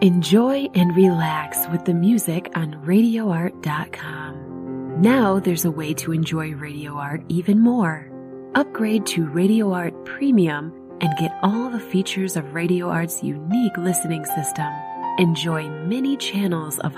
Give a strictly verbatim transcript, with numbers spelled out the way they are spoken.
Enjoy and relax with the music on radio art dot com. Now there's a way to enjoy Radio Art even more. Upgrade to Radio Art Premium and get all the features of Radio Art's unique listening system. Enjoy many channels of